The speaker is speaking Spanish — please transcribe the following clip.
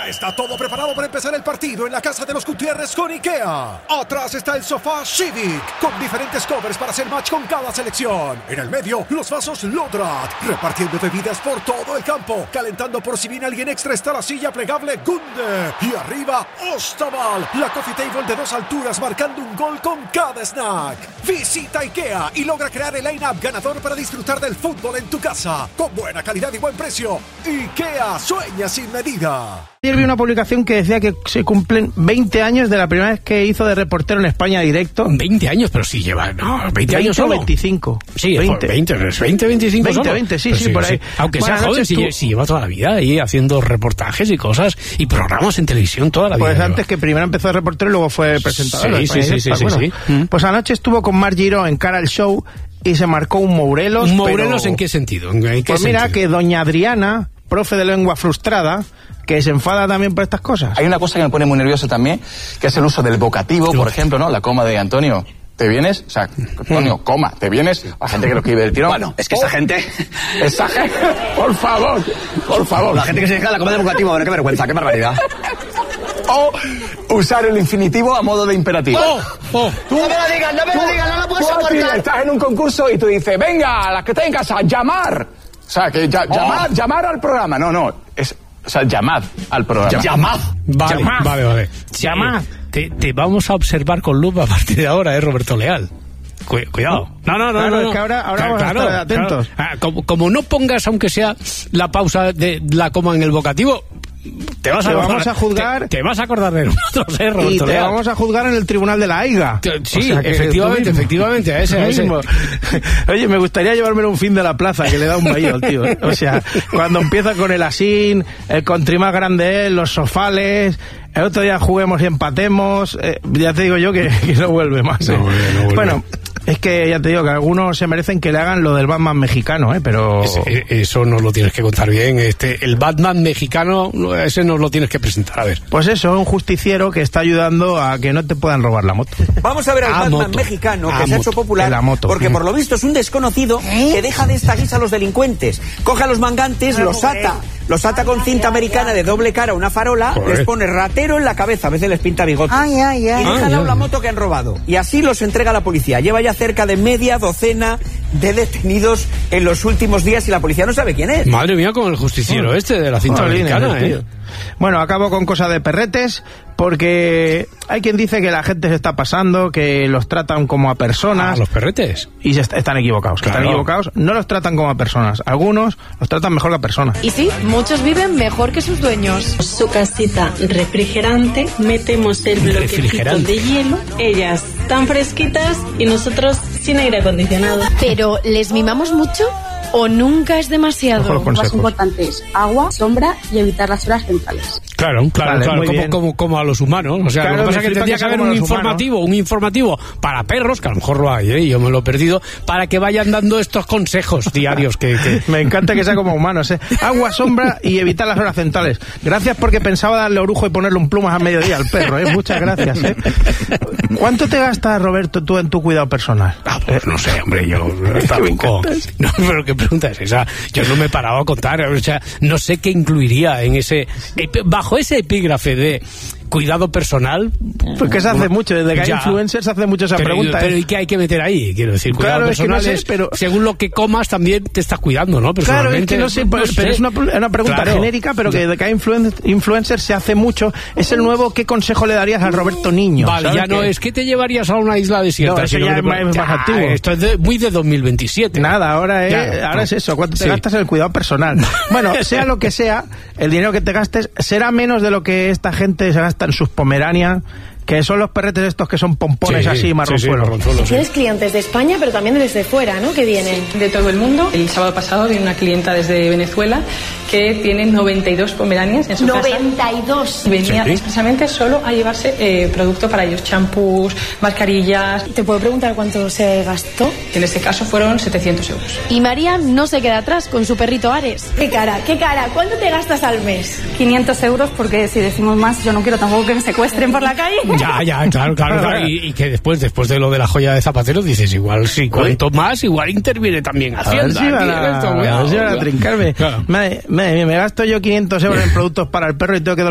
Ya está todo preparado para empezar el partido en la casa de los Gutiérrez con IKEA. Atrás está el sofá Civic, con diferentes covers para hacer match con cada selección. En el medio, los vasos Lodrat, repartiendo bebidas por todo el campo. Calentando por si viene alguien extra está la silla plegable Gunde. Y arriba, Ostaval, la coffee table de 2 alturas marcando un gol con cada snack. Visita IKEA y logra crear el line-up ganador para disfrutar del fútbol en tu casa. Con buena calidad y buen precio. IKEA, sueña sin medida. Ayer vi una publicación que decía que se cumplen 20 años de la primera vez que hizo de reportero en España Directo. 20 años, pero sí lleva... No, 20 años solo. 25. Sí, 20, 25 solo. 20, sí, por ahí. Aunque bueno, sea joven, sí lleva toda la vida ahí haciendo reportajes y cosas y programas en televisión toda la vida. Pues antes que primero empezó de reportero y luego fue presentador. Sí. Pues anoche estuvo con Mar Giró en Cara al Show y se marcó un Mourelos. ¿Un Mourelos en qué sentido? Pues mira, que doña Adriana, profe de lengua frustrada, que se enfada también por estas cosas. Hay una cosa que me pone muy nervioso también, que es el uso del vocativo, por ejemplo, ¿no? La coma de Antonio. ¿Te vienes? O sea, Antonio, coma, ¿te vienes? La gente que lo escribe del tirón. Bueno, es que esa gente... por favor. La gente que se deja la coma del vocativo, bueno, qué vergüenza, qué barbaridad. O usar el infinitivo a modo de imperativo. No me lo digas, no lo puedo soportar. Estás en un concurso y tú dices, venga, las que estén en casa, llamar. O sea, que llamar al programa. No, o sea, llamad al programa. Llamad. Vale. Llamad. Te vamos a observar con lupa a partir de ahora, Roberto Leal. Cuidado. No. Es que ahora vamos a estar atentos. Claro. Como no pongas, aunque sea la pausa de la coma en el vocativo, te vas a juzgar. Te vas a acordar de nosotros, Roberto y te Leal. vamos a juzgar en el Tribunal de la AIGA. Sí, o sea, efectivamente, a ese. Oye, me gustaría llevármelo un fin de la plaza, que le da un baño al tío. O sea, cuando empieza con el asín, el country más grande es, los sofales. El otro día juguemos y empatemos. Ya te digo yo que no vuelve más. No vuelve. Bueno, es que ya te digo que algunos se merecen que le hagan lo del Batman mexicano, pero... Eso nos lo tienes que contar bien. El Batman mexicano, ese nos lo tienes que presentar, a ver. Pues eso, un justiciero que está ayudando a que no te puedan robar la moto. Vamos a ver al Batman mexicano que se ha hecho popular porque por lo visto es un desconocido que deja de esta guisa a los delincuentes. Coge a los mangantes, los ata con cinta americana de doble cara, una farola, les pone ratero en la cabeza, a veces les pinta bigote. Y dejan la moto que han robado. Y así los entrega a la policía. Lleva ya cerca de media docena de detenidos en los últimos días y la policía no sabe quién es. Madre mía, con el justiciero de la cinta americana, Bueno, acabo con cosa de perretes, porque hay quien dice que la gente se está pasando, que los tratan como a personas. ¿Los perretes? Y están equivocados. Claro. Están equivocados, no los tratan como a personas. Algunos los tratan mejor que a personas. Y sí, muchos viven mejor que sus dueños. Su casita refrigerante, metemos el bloquecito de hielo, ellas tan fresquitas y nosotros sin aire acondicionado. Pero, ¿les mimamos mucho? ¿O nunca es demasiado? Lo más importante es agua, sombra y evitar las horas centrales. Claro, como a los humanos. O sea, lo que pasa es que tendría que haber un informativo para perros, que a lo mejor lo hay, yo me lo he perdido, para que vayan dando estos consejos diarios que... Me encanta que sea como humanos, Agua, sombra y evitar las horas centrales. Gracias, porque pensaba darle orujo y ponerle un plumas a mediodía al perro, Muchas gracias, ¿Cuánto te gastas, Roberto, tú en tu cuidado personal? Pues no sé, hombre, yo... No, pero ¿qué pregunta es esa? Yo no me he parado a contar, o sea, no sé qué incluiría en ese... Bajo ese epígrafe de cuidado personal... Porque se hace mucho, desde que hay influencers se hace mucho esa pregunta. Pero ¿y qué hay que meter ahí? Quiero decir, cuidado personal es pero según lo que comas también te estás cuidando, ¿no? Claro, es que no sé, pero es una pregunta genérica, pero que desde que hay influencers se hace mucho. Es el nuevo, ¿qué consejo le darías al Roberto Niño? Vale, ya no es que te llevarías a una isla desierta. No, eso ya es más activo. Esto es muy de 2027. Nada, ahora es eso, ¿cuánto te gastas en el cuidado personal? Bueno, sea lo que sea, el dinero que te gastes será menos de lo que esta gente se gasta en sus Pomeranian, que son los perretes estos que son pompones así, marronzuelos. Tienes clientes de España, pero también desde fuera, ¿no? Que vienen de todo el mundo. El sábado pasado vino una clienta desde Venezuela que tiene 92 Pomeranians en su casa. 92. Venía expresamente solo a llevarse producto para ellos, champús, mascarillas. ¿Te puedo preguntar cuánto se gastó? En este caso fueron 700 euros. Y María no se queda atrás con su perrito Ares. ¡Qué cara! ¿Cuánto te gastas al mes? 500 euros, porque si decimos más, yo no quiero tampoco que me secuestren por la calle. Claro. Y que después de lo de la joya de Zapatero dices, igual si cuento más, igual interviene también Hacienda. A ver si van a trincarme. Claro. Me gasto yo 500 euros en productos para el perro y tengo que